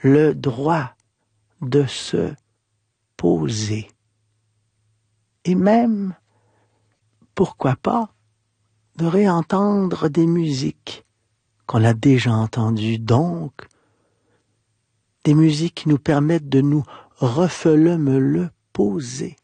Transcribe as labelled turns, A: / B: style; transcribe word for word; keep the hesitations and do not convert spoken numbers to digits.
A: le droit de se poser. Et même, pourquoi pas, de réentendre des musiques qu'on a déjà entendues, donc des musiques qui nous permettent de nous refelemer le poser.